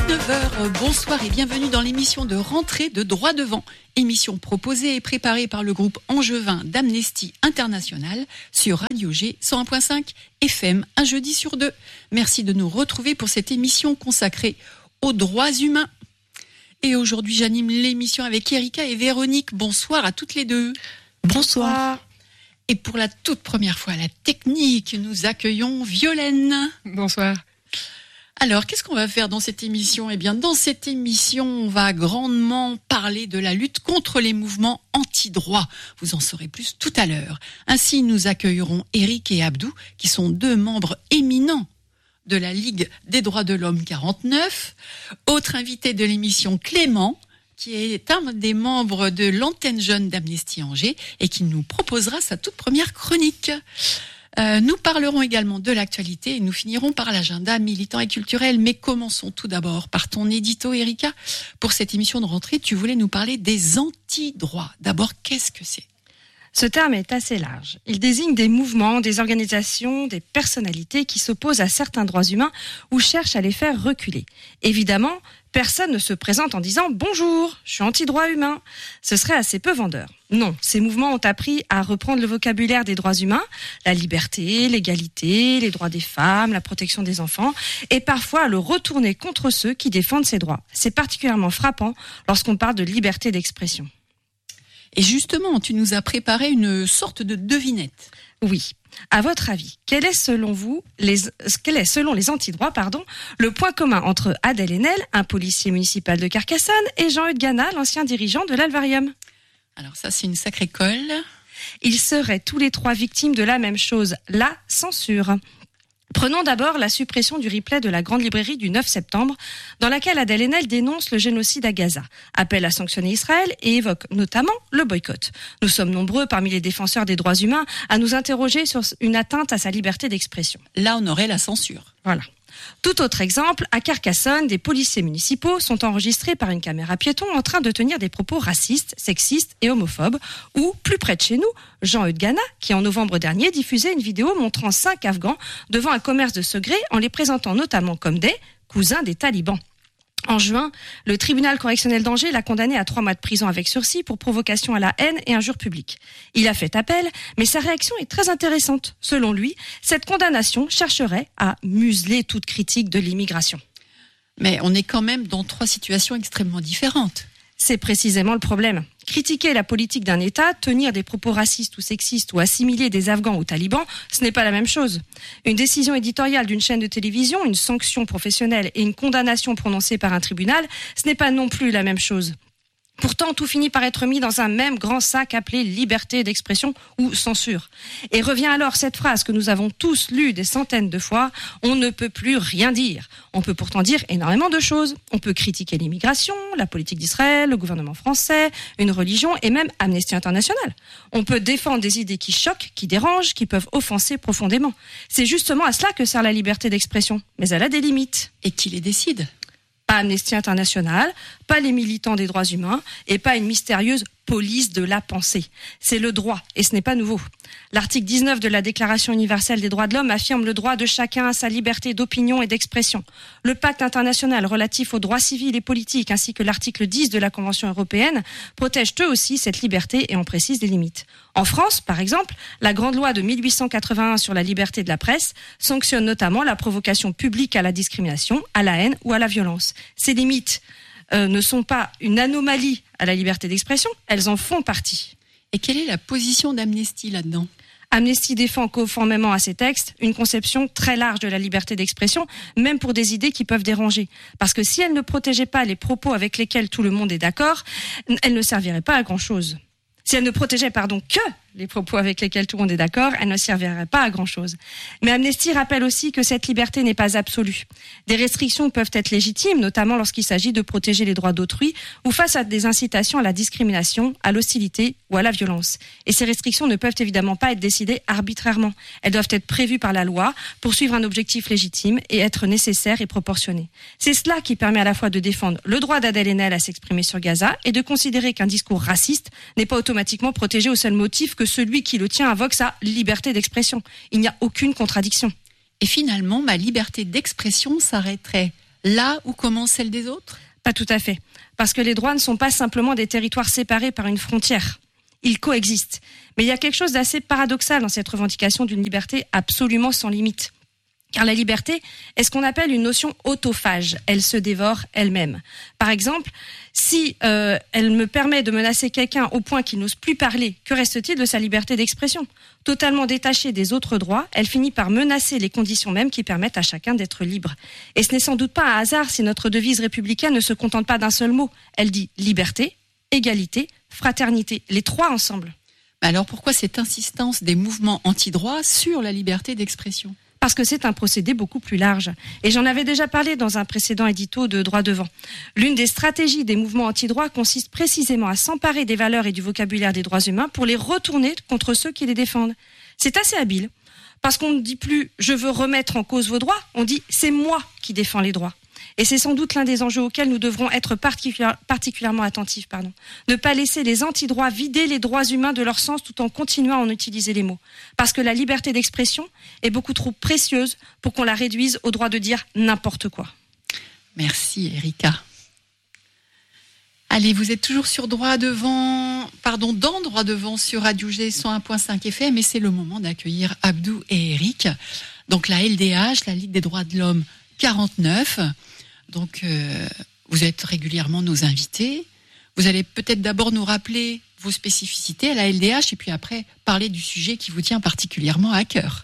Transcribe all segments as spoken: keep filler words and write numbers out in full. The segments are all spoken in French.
dix-neuf heures, bonsoir et bienvenue dans l'émission de rentrée de Droit Devant. Émission proposée et préparée par le groupe angevin d'Amnesty International sur Radio G cent un virgule cinq F M, un jeudi sur deux. Merci de nous retrouver pour cette émission consacrée aux droits humains. Et aujourd'hui, j'anime l'émission avec Erika et Véronique. Bonsoir à toutes les deux. Bonsoir. Et pour la toute première fois à la technique, nous accueillons Violaine. Bonsoir. Alors, qu'est-ce qu'on va faire dans cette émission ? Eh bien, dans cette émission, on va grandement parler de la lutte contre les mouvements anti-droit. Vous en saurez plus tout à l'heure. Ainsi, nous accueillerons Eric et Abdou, qui sont deux membres éminents de la Ligue des droits de l'homme quarante-neuf. Autre invité de l'émission, Clément, qui est un des membres de l'antenne jeune d'Amnesty Angers et qui nous proposera sa toute première chronique. Euh, nous parlerons également de l'actualité et nous finirons par l'agenda militant et culturel. Mais commençons tout d'abord par ton édito, Erika. Pour cette émission de rentrée, tu voulais nous parler des anti-droits. D'abord, qu'est-ce que c'est ? Ce terme est assez large. Il désigne des mouvements, des organisations, des personnalités qui s'opposent à certains droits humains ou cherchent à les faire reculer. Évidemment, personne ne se présente en disant « Bonjour, je suis anti-droit humain ». Ce serait assez peu vendeur. Non, ces mouvements ont appris à reprendre le vocabulaire des droits humains, la liberté, l'égalité, les droits des femmes, la protection des enfants, et parfois à le retourner contre ceux qui défendent ces droits. C'est particulièrement frappant lorsqu'on parle de liberté d'expression. Et justement, tu nous as préparé une sorte de devinette. Oui. À votre avis, quel est selon vous, les, quel est selon les antidroits, pardon, le point commun entre Adèle Haenel, un policier municipal de Carcassonne, et Jean-Eudes Gana, l'ancien dirigeant de l'Alvarium ? Alors ça, c'est une sacrée colle. Ils seraient tous les trois victimes de la même chose, la censure. Prenons d'abord la suppression du replay de la Grande Librairie du neuf septembre, dans laquelle Adèle Haenel dénonce le génocide à Gaza, appelle à sanctionner Israël et évoque notamment le boycott. Nous sommes nombreux parmi les défenseurs des droits humains à nous interroger sur une atteinte à sa liberté d'expression. Là, on aurait la censure. Voilà. Tout autre exemple, à Carcassonne, des policiers municipaux sont enregistrés par une caméra piéton en train de tenir des propos racistes, sexistes et homophobes. Ou, plus près de chez nous, Jean-Eudes Gana, qui en novembre dernier diffusait une vidéo montrant cinq Afghans devant un commerce de secret en les présentant notamment comme des cousins des talibans. En juin, le tribunal correctionnel d'Angers l'a condamné à trois mois de prison avec sursis pour provocation à la haine et injure publique. Il a fait appel, mais sa réaction est très intéressante. Selon lui, cette condamnation chercherait à museler toute critique de l'immigration. Mais on est quand même dans trois situations extrêmement différentes. C'est précisément le problème. Critiquer la politique d'un État, tenir des propos racistes ou sexistes ou assimiler des Afghans aux talibans, ce n'est pas la même chose. Une décision éditoriale d'une chaîne de télévision, une sanction professionnelle et une condamnation prononcée par un tribunal, ce n'est pas non plus la même chose. Pourtant, tout finit par être mis dans un même grand sac appelé liberté d'expression ou censure. Et revient alors cette phrase que nous avons tous lue des centaines de fois, on ne peut plus rien dire. On peut pourtant dire énormément de choses. On peut critiquer l'immigration, la politique d'Israël, le gouvernement français, une religion et même Amnesty International. On peut défendre des idées qui choquent, qui dérangent, qui peuvent offenser profondément. C'est justement à cela que sert la liberté d'expression. Mais elle a des limites. Et qui les décide ? Pas Amnesty International, pas les militants des droits humains et pas une mystérieuse police de la pensée. C'est le droit et ce n'est pas nouveau. L'article dix-neuf de la Déclaration universelle des droits de l'homme affirme le droit de chacun à sa liberté d'opinion et d'expression. Le pacte international relatif aux droits civils et politiques ainsi que l'article dix de la Convention européenne protègent eux aussi cette liberté et en précisent les limites. En France, par exemple, la grande loi de mille huit cent quatre-vingt-un sur la liberté de la presse sanctionne notamment la provocation publique à la discrimination, à la haine ou à la violence. Ces limites euh, ne sont pas une anomalie à la liberté d'expression, elles en font partie. Et quelle est la position d'Amnesty là-dedans ? Amnesty défend conformément à ces textes une conception très large de la liberté d'expression, même pour des idées qui peuvent déranger. Parce que si elle ne protégeait pas les propos avec lesquels tout le monde est d'accord, elle ne servirait pas à grand-chose. Si elle ne protégeait, pardon, que les propos avec lesquels tout le monde est d'accord, elle ne servirait pas à grand-chose. Mais Amnesty rappelle aussi que cette liberté n'est pas absolue. Des restrictions peuvent être légitimes, notamment lorsqu'il s'agit de protéger les droits d'autrui ou face à des incitations à la discrimination, à l'hostilité ou à la violence. Et ces restrictions ne peuvent évidemment pas être décidées arbitrairement. Elles doivent être prévues par la loi, poursuivre un objectif légitime et être nécessaires et proportionnées. C'est cela qui permet à la fois de défendre le droit d'Adèle Haenel à s'exprimer sur Gaza et de considérer qu'un discours raciste n'est pas automatiquement protégé au seul motif que celui qui le tient invoque sa liberté d'expression. Il n'y a aucune contradiction. Et finalement, ma liberté d'expression s'arrêterait là où commence celle des autres ? Pas tout à fait. Parce que les droits ne sont pas simplement des territoires séparés par une frontière. Ils coexistent. Mais il y a quelque chose d'assez paradoxal dans cette revendication d'une liberté absolument sans limite. Car la liberté est ce qu'on appelle une notion autophage. Elle se dévore elle-même. Par exemple, si euh, elle me permet de menacer quelqu'un au point qu'il n'ose plus parler, que reste-t-il de sa liberté d'expression ? Totalement détachée des autres droits, elle finit par menacer les conditions mêmes qui permettent à chacun d'être libre. Et ce n'est sans doute pas un hasard si notre devise républicaine ne se contente pas d'un seul mot. Elle dit liberté, égalité, fraternité, les trois ensemble. Alors pourquoi cette insistance des mouvements anti-droit sur la liberté d'expression ? Parce que c'est un procédé beaucoup plus large. Et j'en avais déjà parlé dans un précédent édito de Droit devant. L'une des stratégies des mouvements anti-droit consiste précisément à s'emparer des valeurs et du vocabulaire des droits humains pour les retourner contre ceux qui les défendent. C'est assez habile, parce qu'on ne dit plus « je veux remettre en cause vos droits », on dit « c'est moi qui défends les droits ». Et c'est sans doute l'un des enjeux auxquels nous devrons être particu- particulièrement attentifs. Pardon. Ne pas laisser les antidroits vider les droits humains de leur sens tout en continuant à en utiliser les mots. Parce que la liberté d'expression est beaucoup trop précieuse pour qu'on la réduise au droit de dire n'importe quoi. Merci Erika. Allez, vous êtes toujours sur Droit devant, pardon, dans Droit devant sur Radio G cent un virgule cinq F M et c'est le moment d'accueillir Abdou et Eric. Donc la L D H, la Ligue des droits de l'homme quarante-neuf. Donc, euh, vous êtes régulièrement nos invités. Vous allez peut-être d'abord nous rappeler vos spécificités à la L D H et puis après parler du sujet qui vous tient particulièrement à cœur.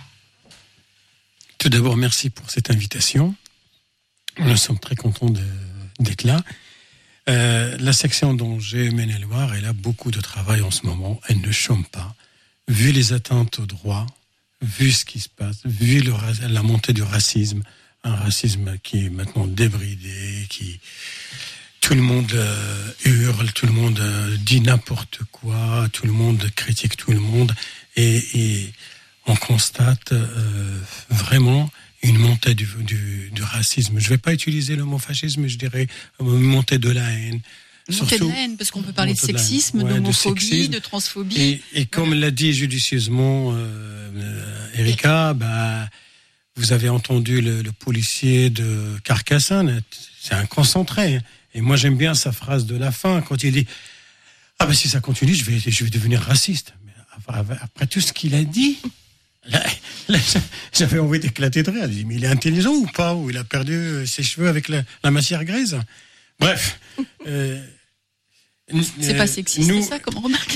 Tout d'abord, merci pour cette invitation. Nous sommes très contents de, d'être là. Euh, la section dont j'ai Maine-et-Loire, elle a beaucoup de travail en ce moment. Elle ne chôme pas. Vu les atteintes aux droits, vu ce qui se passe, vu le, la montée du racisme, un racisme qui est maintenant débridé, qui tout le monde euh, hurle, tout le monde euh, dit n'importe quoi, tout le monde critique tout le monde, et, et on constate euh, vraiment une montée du, du, du racisme. Je ne vais pas utiliser le mot fascisme, je dirais une montée de la haine. Une montée de la haine, parce qu'on peut parler de sexisme, de d'homophobie, de, sexisme. de transphobie. Et, et comme voilà. l'a dit judicieusement euh, euh, Erika, bah, vous avez entendu le, le policier de Carcassonne, c'est un concentré. Et moi, j'aime bien sa phrase de la fin, quand il dit « Ah ben si ça continue, je vais, je vais devenir raciste. » Mais après, après tout ce qu'il a dit, là, là, j'avais envie d'éclater de rire. Je dis « Mais il est intelligent ou pas ? Ou il a perdu ses cheveux avec la, la matière grise ?» Bref. Euh, c'est euh, pas sexiste, nous... c'est ça, comme remarque.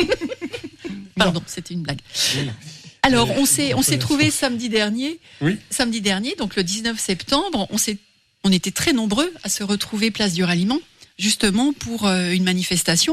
Pardon, c'était une blague. Oui. Alors, on s'est, on s'est trouvé samedi dernier, oui. samedi dernier, donc le dix-neuf septembre, on s'est, on était très nombreux à se retrouver place du Ralliement, justement pour euh, une manifestation,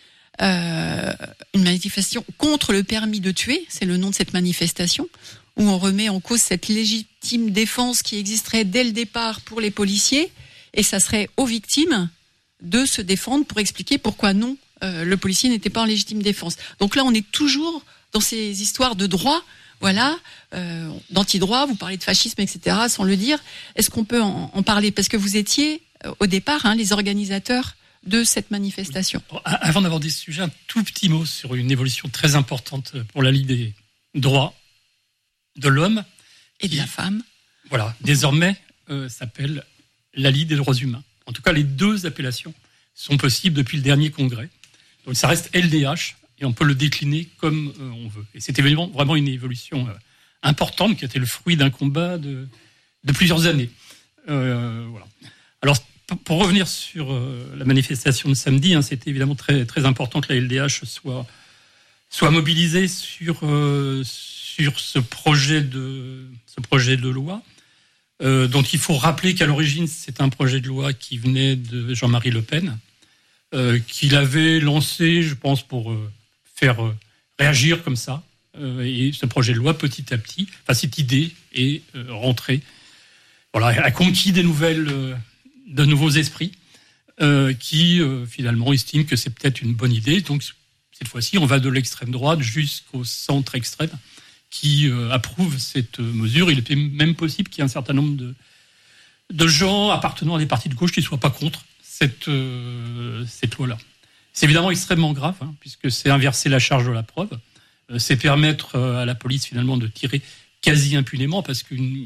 euh, une manifestation contre le permis de tuer, c'est le nom de cette manifestation, où on remet en cause cette légitime défense qui existerait dès le départ pour les policiers, et ça serait aux victimes de se défendre pour expliquer pourquoi non, euh, le policier n'était pas en légitime défense. Donc là, on est toujours dans ces histoires de droit, voilà, euh, d'anti-droit, vous parlez de fascisme, et cetera, sans le dire. Est-ce qu'on peut en, en parler ? Parce que vous étiez, euh, au départ, hein, les organisateurs de cette manifestation. Oui. Avant d'aborder ce sujet, un tout petit mot sur une évolution très importante pour la Ligue des droits de l'homme. Et de la femme. Voilà, désormais, euh, s'appelle la Ligue des droits humains. En tout cas, les deux appellations sont possibles depuis le dernier congrès. Donc ça reste L D H, et on peut le décliner comme euh, on veut. Et c'était vraiment, vraiment une évolution euh, importante qui a été le fruit d'un combat de, de plusieurs années. Euh, voilà. Alors, pour, pour revenir sur euh, la manifestation de samedi, hein, c'était évidemment très, très important que la L D H soit, soit mobilisée sur, euh, sur ce projet de, ce projet de loi. Euh, dont il faut rappeler qu'à l'origine, c'est un projet de loi qui venait de Jean-Marie Le Pen, euh, qu'il avait lancé, je pense, pour euh, faire euh, réagir comme ça. Euh, et ce projet de loi, petit à petit, enfin, cette idée est euh, rentrée, voilà, a conquis des nouvelles, euh, de nouveaux esprits euh, qui, euh, finalement, estiment que c'est peut-être une bonne idée. Donc, cette fois-ci, on va de l'extrême droite jusqu'au centre extrême, qui euh, approuve cette mesure. Il était même possible qu'il y ait un certain nombre de, de gens appartenant à des partis de gauche qui ne soient pas contre cette, euh, cette loi-là. C'est évidemment extrêmement grave, hein, puisque c'est inverser la charge de la preuve. Euh, c'est permettre euh, à la police, finalement, de tirer quasi impunément, parce qu'une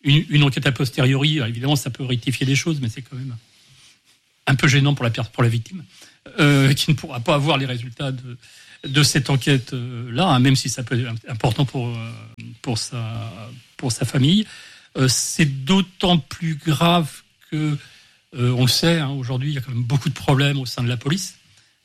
une, une enquête a posteriori, évidemment, ça peut rectifier des choses, mais c'est quand même un peu gênant pour la, pour la victime, euh, qui ne pourra pas avoir les résultats de, de cette enquête-là, hein, même si ça peut être important pour, pour, sa, pour sa famille. Euh, c'est d'autant plus grave que, euh, on le sait, hein, aujourd'hui, il y a quand même beaucoup de problèmes au sein de la police.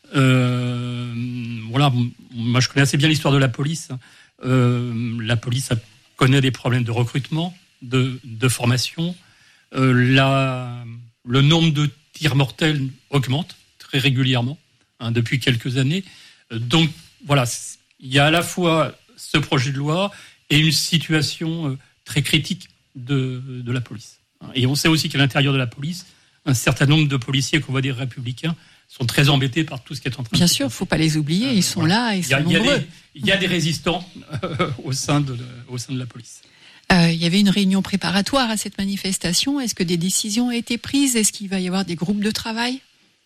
Euh, voilà, moi je connais assez bien l'histoire de la police. Euh, la police a, connaît des problèmes de recrutement, de, de formation. Euh, la, le nombre de tirs mortels augmente très régulièrement, hein, depuis quelques années. Euh, donc voilà, il y a à la fois ce projet de loi et une situation euh, très critique de, de la police. Et on sait aussi qu'à l'intérieur de la police, un certain nombre de policiers qu'on va dire républicains sont très embêtés par tout ce qui est en train de se passer. Bien sûr, il ne faut pas les oublier, ils sont voilà. là, ils sont il y a, nombreux. Il y, y a des résistants euh, au, sein de, au sein de la police. Euh, il y avait une réunion préparatoire à cette manifestation. Est-ce que des décisions ont été prises ? Est-ce qu'il va y avoir des groupes de travail ?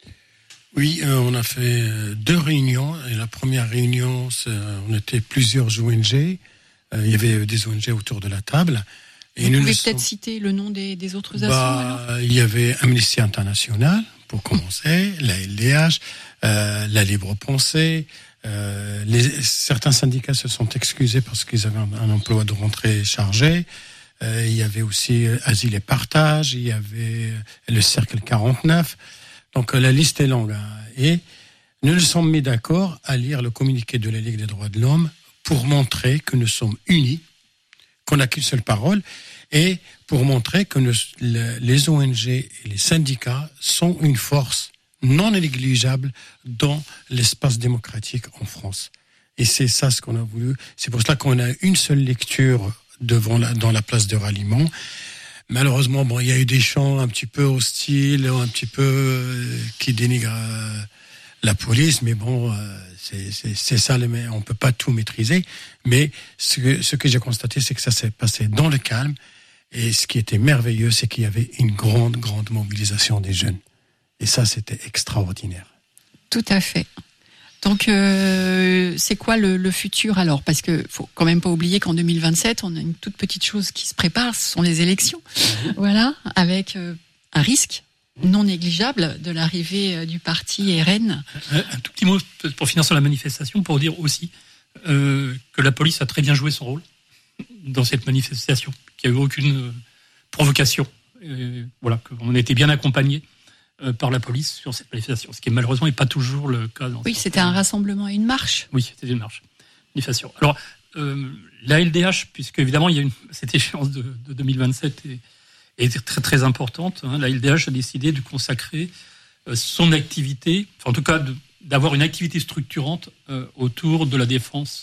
Oui, euh, on a fait deux réunions. Et la première réunion, on était plusieurs O N G. Euh, il y avait des O N G autour de la table. Et Vous nous pouvez nous peut-être sommes... citer le nom des, des autres bah, assos alors ? Il y avait Amnesty International, pour commencer, la L D H, euh, la Libre Pensée. Euh, les, certains syndicats se sont excusés parce qu'ils avaient un, un emploi de rentrée chargé. Euh, il y avait aussi Asile et Partage, il y avait le Cercle quarante-neuf. Donc la liste est longue. Hein. Et nous nous sommes mis d'accord à lire le communiqué de la Ligue des droits de l'homme pour montrer que nous sommes unis, qu'on n'a qu'une seule parole, et pour montrer que nous, les O N G et les syndicats sont une force non négligeable dans l'espace démocratique en France. Et c'est ça ce qu'on a voulu. C'est pour cela qu'on a une seule lecture devant la, dans la place de ralliement. Malheureusement, bon, il y a eu des chants un petit peu hostiles, un petit peu euh, qui dénigrent euh, la police, mais bon, euh, c'est, c'est, c'est ça, les, on peut pas tout maîtriser. Mais ce que, ce que j'ai constaté, c'est que ça s'est passé dans le calme. Et ce qui était merveilleux, c'est qu'il y avait une grande, grande mobilisation des jeunes. Et ça, c'était extraordinaire. Tout à fait. Donc, euh, c'est quoi le, le futur alors ? Parce que faut quand même pas oublier qu'en deux mille vingt-sept, on a une toute petite chose qui se prépare, ce sont les élections. Mmh. Voilà, avec euh, un risque non négligeable de l'arrivée euh, du parti R N. Un, un tout petit mot pour finir sur la manifestation, pour dire aussi euh, que la police a très bien joué son rôle dans cette manifestation, qu'il n'y a eu aucune euh, provocation. Et voilà, qu'on a été bien accompagnés euh, par la police sur cette manifestation, ce qui malheureusement n'est pas toujours le cas. Dans oui, c'était un rassemblement et une marche. Oui, c'était une marche, manifestation. Alors, euh, la L D H, puisque évidemment il y a une, cette échéance de, de deux mille vingt-sept est, est très très importante, hein, la L D H a décidé de consacrer euh, son activité, enfin en tout cas de, d'avoir une activité structurante euh, autour de la défense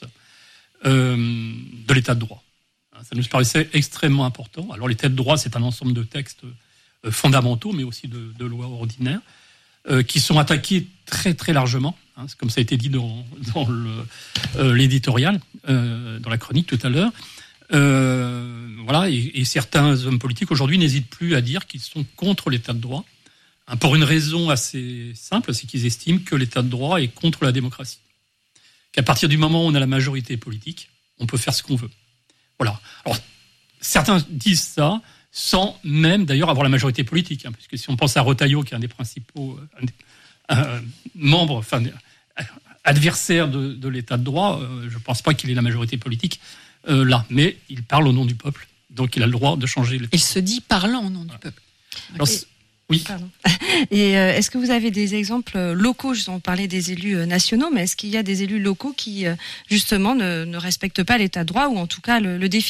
euh, de l'état de droit. Ça nous paraissait extrêmement important. Alors l'état de droit, c'est un ensemble de textes euh, fondamentaux, mais aussi de, de lois ordinaires, euh, qui sont attaqués très très largement, hein, comme ça a été dit dans, dans le, euh, l'éditorial, euh, dans la chronique tout à l'heure. Euh, voilà, et, et certains hommes politiques aujourd'hui n'hésitent plus à dire qu'ils sont contre l'état de droit, hein, pour une raison assez simple, c'est qu'ils estiment que l'état de droit est contre la démocratie. Qu'à partir du moment où on a la majorité politique, on peut faire ce qu'on veut. Voilà. Alors, certains disent ça sans même d'ailleurs avoir la majorité politique, hein, puisque si on pense à Retailleau, qui est un des principaux euh, euh, membres, enfin, adversaires de, de l'état de droit, euh, je ne pense pas qu'il ait la majorité politique euh, là, mais il parle au nom du peuple, donc il a le droit de changer l'état. Il se dit parlant au nom du peuple. Alors, Et, oui. Pardon. Et euh, est-ce que vous avez des exemples locaux ? On parlait des élus nationaux, mais est-ce qu'il y a des élus locaux qui, justement, ne, ne respectent pas l'état de droit ou en tout cas le, le défient ?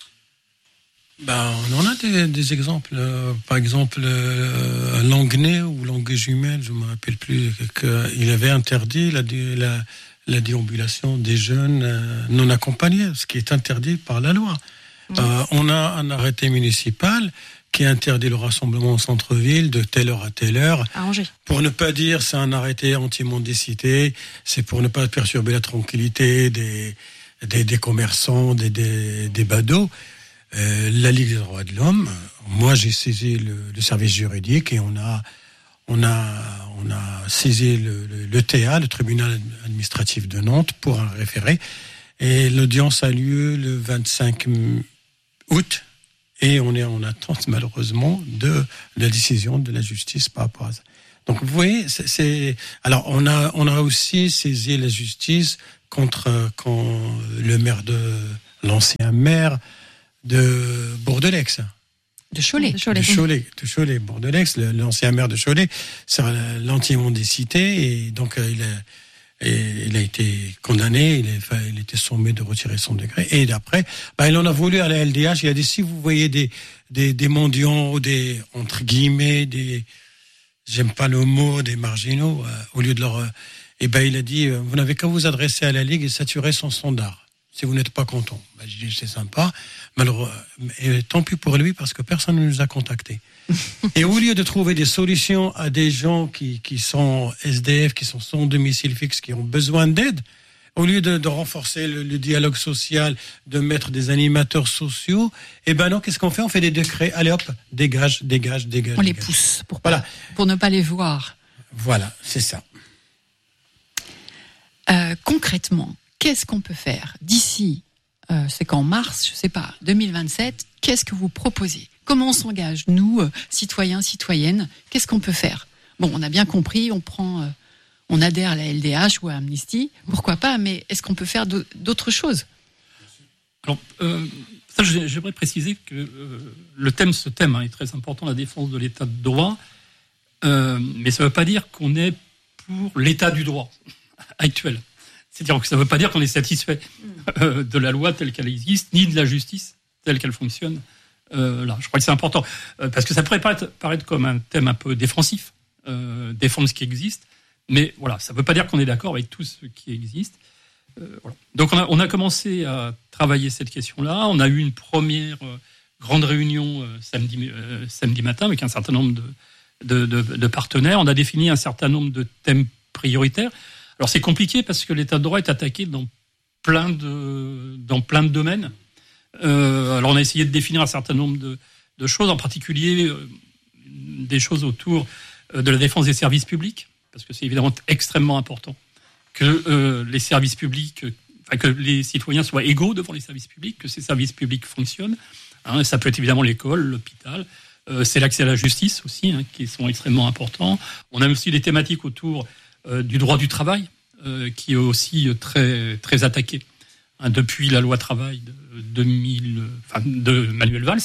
Ben, on en a des, des exemples. Euh, par exemple, euh, à Languenay ou Languet-Jumelles, je ne me rappelle plus, qu'il avait interdit la, la, la déambulation des jeunes euh, non accompagnés, ce qui est interdit par la loi. Mmh. Euh, on a un arrêté municipal qui interdit le rassemblement au centre-ville de telle heure à telle heure. À Angers. Pour ne pas dire c'est un arrêté anti-mendicité, c'est pour ne pas perturber la tranquillité des, des, des commerçants, des, des, des badauds. Euh, la Ligue des droits de l'homme, moi j'ai saisi le, le service juridique et on a, on a, on a saisi le, le, le T A, le tribunal administratif de Nantes, pour un référé. Et l'audience a lieu le vingt-cinq août. Et on est en attente, malheureusement, de la décision de la justice par rapport à ça. Donc, vous voyez, c'est, c'est... alors on a, on a aussi saisi la justice contre quand le maire de l'ancien maire de Bourg-de-L'Aix. De Cholet. De Cholet, de Cholet, de Cholet Bourg-de-L'Aix, l'ancien maire de Cholet, c'est l'anti-mendicité, et donc il a, et il a été condamné, il, est, il était sommé de retirer son décret, et d'après, bah, il en a voulu à la L D H. Il a dit, si vous voyez des, des, des mendiants, des, entre guillemets, des, j'aime pas le mot, des marginaux, euh, au lieu de leur, euh, et ben il a dit, euh, vous n'avez qu'à vous adresser à la Ligue et saturer son standard. Si vous n'êtes pas content. Ben, je dis, c'est sympa. Malheureux, et tant pis pour lui, parce que personne ne nous a contactés. Et au lieu de trouver des solutions à des gens qui, qui sont S D F, qui sont sans domicile fixe, qui ont besoin d'aide, au lieu de, de renforcer le, le dialogue social, de mettre des animateurs sociaux, eh ben non, qu'est-ce qu'on fait? On fait des décrets. Allez hop, dégage, dégage, dégage. On dégage. les pousse pour, voilà. pas, pour ne pas les voir. Voilà, c'est ça. Euh, concrètement, qu'est-ce qu'on peut faire d'ici, euh, c'est qu'en mars, je sais pas, deux mille vingt-sept, qu'est-ce que vous proposez? Comment on s'engage, nous, euh, citoyens, citoyennes? Qu'est-ce qu'on peut faire? Bon, on a bien compris, on prend, euh, on adhère à la L D H ou à Amnesty, pourquoi pas, mais est-ce qu'on peut faire d'autres choses? Alors, euh, ça, j'aimerais préciser que euh, le thème, ce thème hein, est très important, la défense de l'état de droit, euh, mais ça ne veut pas dire qu'on est pour l'état du droit actuel. C'est-à-dire que ça ne veut pas dire qu'on est satisfait euh, de la loi telle qu'elle existe, ni de la justice telle qu'elle fonctionne. Euh, là, je crois que c'est important, euh, parce que ça pourrait paraître, paraître comme un thème un peu défensif, euh, défendre ce qui existe, mais voilà, ça ne veut pas dire qu'on est d'accord avec tout ce qui existe. Euh, voilà. Donc on a, on a commencé à travailler cette question-là. On a eu une première euh, grande réunion euh, samedi, euh, samedi matin avec un certain nombre de, de, de, de partenaires. On a défini un certain nombre de thèmes prioritaires. Alors c'est compliqué parce que l'état de droit est attaqué dans plein de, dans plein de domaines. Euh, alors on a essayé de définir un certain nombre de, de choses, en particulier euh, des choses autour euh, de la défense des services publics, parce que c'est évidemment extrêmement important que euh, les services publics, euh, enfin, que les citoyens soient égaux devant les services publics, que ces services publics fonctionnent. Hein, ça peut être évidemment l'école, l'hôpital. Euh, c'est l'accès à la justice aussi, hein, qui sont extrêmement importants. On a aussi des thématiques autour euh, du droit du travail, euh, qui est aussi très très attaqué hein, depuis la loi travail de deux mille, enfin, de Manuel Valls.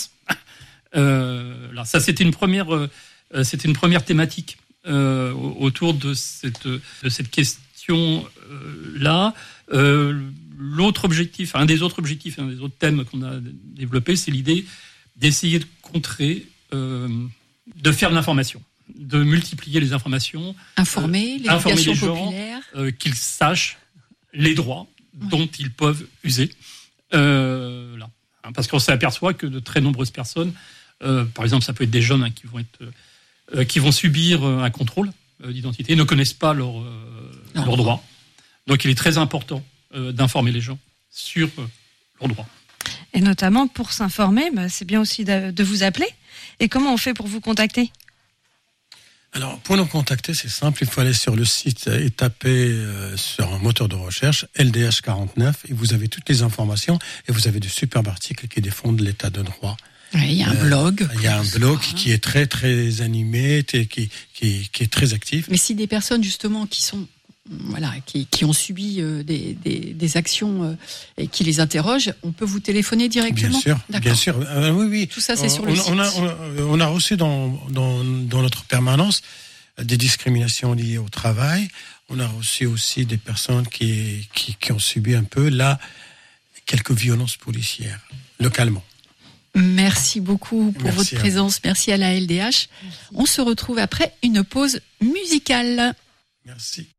Euh, là, ça c'était une première, euh, c'était une première thématique euh, autour de cette de cette question euh, là. Euh, l'autre objectif, un des autres objectifs, un des autres thèmes qu'on a développé, c'est l'idée d'essayer de contrer, euh, de faire de l'information, de multiplier les informations, informer, euh, informer les gens, populaire. euh, qu'ils sachent les droits ouais. dont ils peuvent user. Euh, là. Hein, parce qu'on s'aperçoit que de très nombreuses personnes, euh, par exemple, ça peut être des jeunes hein, qui vont être, euh, qui vont subir euh, un contrôle euh, d'identité, ne connaissent pas leurs euh, leurs droits. Donc, il est très important euh, d'informer les gens sur euh, leurs droits. Et notamment pour s'informer, bah, c'est bien aussi de, de vous appeler. Et comment on fait pour vous contacter ? Alors, pour nous contacter, c'est simple. Il faut aller sur le site et taper euh, sur un moteur de recherche L D H quarante-neuf et vous avez toutes les informations et vous avez de superbes articles qui défendent l'état de droit. Oui, il y a un euh, blog. Il y a un blog qui est très très animé, qui qui qui, qui est très actif. Mais si des personnes justement qui sont voilà, qui, qui ont subi euh, des, des, des actions euh, et qui les interrogent, on peut vous téléphoner directement. Bien sûr, D'accord. bien sûr. Euh, oui, oui. Tout ça, c'est on, sur le on, site. On a, on a reçu dans, dans, dans notre permanence des discriminations liées au travail. On a reçu aussi des personnes qui, qui, qui ont subi un peu, là, quelques violences policières, localement. Merci beaucoup pour Merci votre présence. Merci à la L D H. On se retrouve après une pause musicale. Merci.